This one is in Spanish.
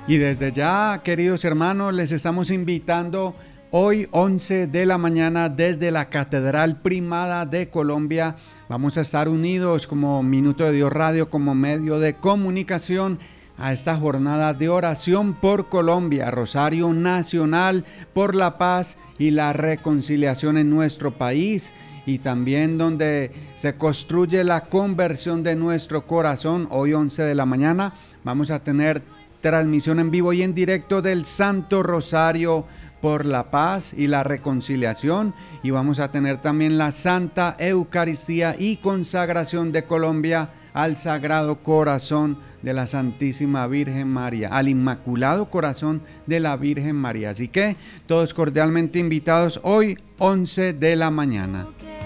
Y desde ya, queridos hermanos, les estamos invitando hoy 11 de la mañana desde la Catedral Primada de Colombia. Vamos a estar unidos como Minuto de Dios Radio, como medio de comunicación a esta jornada de oración por Colombia, Rosario Nacional por la paz y la reconciliación en nuestro país, y también donde se construye la conversión de nuestro corazón. Hoy 11 de la mañana vamos a tener transmisión en vivo y en directo del Santo Rosario por la paz y la reconciliación, y vamos a tener también la Santa Eucaristía y consagración de Colombia al Sagrado Corazón de la Santísima Virgen María, al Inmaculado Corazón de la Virgen María. Así que todos cordialmente invitados hoy 11 de la mañana.